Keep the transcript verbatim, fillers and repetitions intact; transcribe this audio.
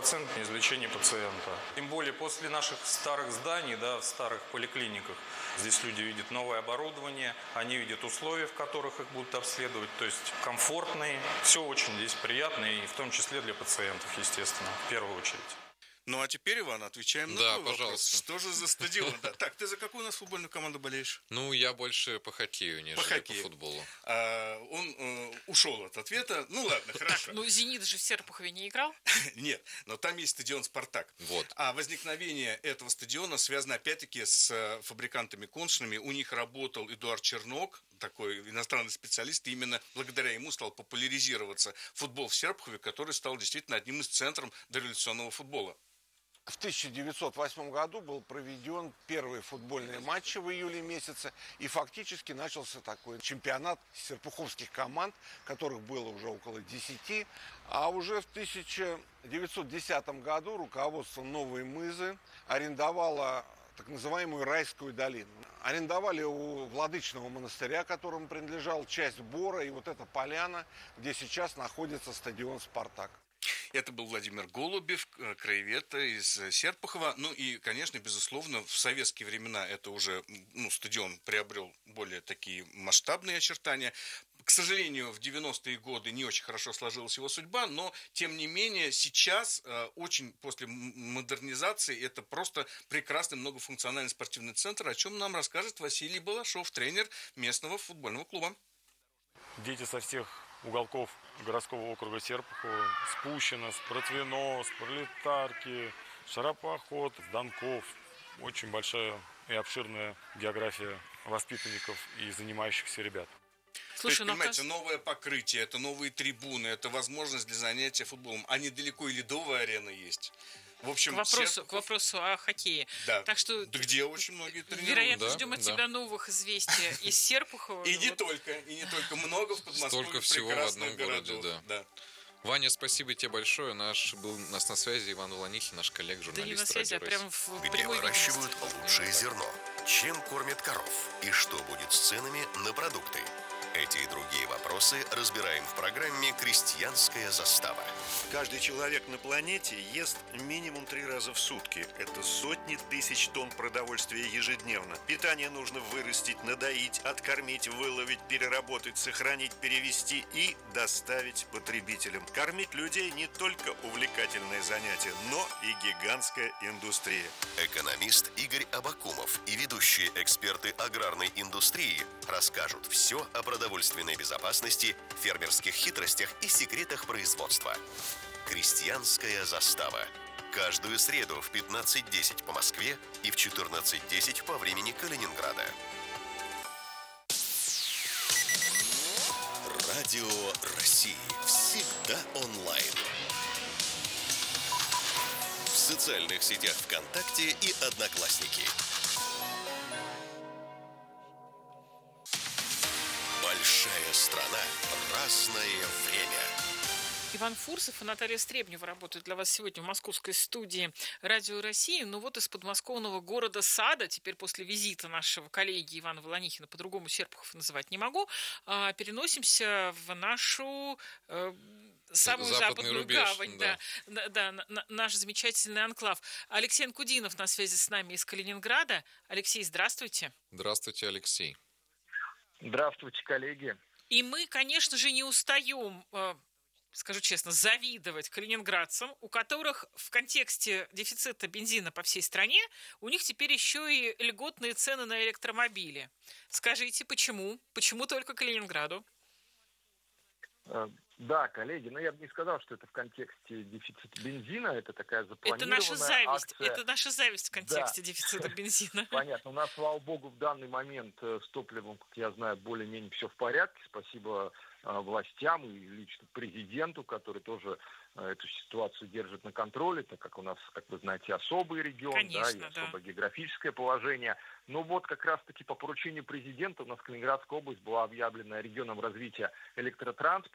стопроцентное излечение пациента. Тем более после наших старых зданий, да, в старых поликлиниках, здесь люди видят новое оборудование, они видят условия, в которых их будут обследовать, то есть комфортные. Все очень здесь приятно, и в том числе для пациентов, естественно, в первую очередь. Ну, а теперь, Иван, отвечаем на Да, твой вопрос. пожалуйста. Что же за стадион? Да. Так, ты за какую у нас футбольную команду болеешь? Ну, я больше по хоккею, нежели По по, хоккею. футболу. А, он э, ушел от ответа. Ну, ладно, хорошо. Ну, «Зенит» же в Серпухове не играл. Нет, но там есть стадион «Спартак». Вот. А возникновение этого стадиона связано, опять-таки, с фабрикантами коншными. У них работал Эдуард Чернок, такой иностранный специалист, и именно благодаря ему стал популяризироваться футбол в Серпухове, который стал действительно одним из центров дореволюционного футбола. В тысяча девятьсот восьмом году был проведен первый футбольный матч в июле месяце, и фактически начался такой чемпионат серпуховских команд, которых было уже около десяти. А уже в тысяча девятьсот десятом году руководство Новой Мызы арендовало так называемую Райскую долину. Арендовали у Владычного монастыря, которому принадлежала часть Бора, и вот эта поляна, где сейчас находится стадион «Спартак». Это был Владимир Голубев, краевед из Серпухова. Ну и, конечно, безусловно, в советские времена это уже, ну, стадион приобрел более такие масштабные очертания. К сожалению, в девяностые годы не очень хорошо сложилась его судьба, но, тем не менее, сейчас, очень после модернизации, это просто прекрасный многофункциональный спортивный центр, о чем нам расскажет Василий Балашов, тренер местного футбольного клуба. Дети со всех уголков городского округа Серпухова, с Пущино, с Протвино, с Пролетарки, Шарапоход, с Донков. Очень большая и обширная география воспитанников и занимающихся ребят. Слушай, То есть, понимаете, новое покрытие, это новые трибуны, это возможность для занятия футболом. А недалеко и ледовая арена есть. В общем, к вопросу, Серпухов... к вопросу о хоккее. Да. Так что, да где очень многие тренируют. вероятно, да, ждем от да. тебя новых известий из Серпухова. И не Вот. только, и не только. Много в Подмосковье Столько всего в одном городе, городов. да. да. Ваня, спасибо тебе большое. Наш был у нас на связи Иван Волонихин, наш коллег, Да не на журналист связи, а Радио прямо России. в Где прямой выращивают видимости. лучшее зерно, чем кормят коров и что будет с ценами на продукты. Эти и другие вопросы разбираем в программе «Крестьянская застава». Каждый человек на планете ест минимум три раза в сутки. Это сотни тысяч тонн продовольствия ежедневно. Питание нужно вырастить, надоить, откормить, выловить, переработать, сохранить, перевести и доставить потребителям. Кормить людей не только увлекательное занятие, но и гигантская индустрия. Экономист Игорь Абакумов и ведущие эксперты аграрной индустрии расскажут все о продовольственной безопасности, фермерских хитростях и секретах производства. «Крестьянская застава». Каждую среду в пятнадцать десять по Москве и в четырнадцать десять по времени Калининграда. Радио России. Всегда онлайн. В социальных сетях ВКонтакте и Одноклассники. Большая страна. Разное время. Иван Фурсов и Наталья Стребнева работают для вас сегодня в московской студии Радио России. Ну вот из подмосковного города Сада, теперь после визита нашего коллеги Ивана Волонихина, по-другому Серпухов называть не могу, переносимся в нашу э, самую Западный западную рубеж, гавань, да. Да, да, на- на- наш замечательный анклав. Алексей Анкудинов на связи с нами из Калининграда. Алексей, здравствуйте. Здравствуйте, Алексей. Здравствуйте, коллеги. И мы, конечно же, не устаем, э, скажу честно, завидовать калининградцам, у которых в контексте дефицита бензина по всей стране, у них теперь еще и льготные цены на электромобили. Скажите, почему? Почему только Калининграду? Э, Да, коллеги, но я бы не сказал, что это в контексте дефицита бензина, это такая Это запланированная наша зависть. акция. Это наша зависть в контексте дефицита бензина. Понятно. У нас, слава богу, в данный момент э, с топливом, как я знаю, более-менее все в порядке. Спасибо э, властям и лично президенту, который тоже э, эту ситуацию держит на контроле, так как у нас, как вы знаете, особый регион, Конечно, да, и да. особое географическое положение. Но вот как раз-таки по поручению президента у нас Калининградская область была объявлена регионом развития электротранспорта.